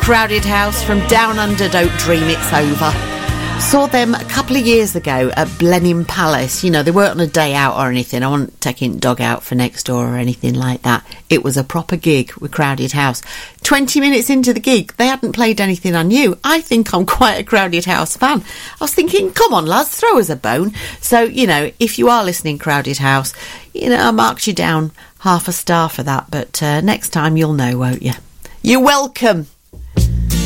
Crowded House from Down Under, Don't Dream It's Over. Saw them a couple of years ago at Blenheim Palace. You know, they weren't on a day out or anything. I wasn't taking dog out for next door or anything like that. It was a proper gig with Crowded House. 20 minutes into the gig, they hadn't played anything I knew. I think I'm quite a Crowded House fan. I was thinking, come on, lads, throw us a bone. So, you know, if you are listening, Crowded House, you know, I marked you down half a star for that. But next time you'll know, won't you? You're welcome.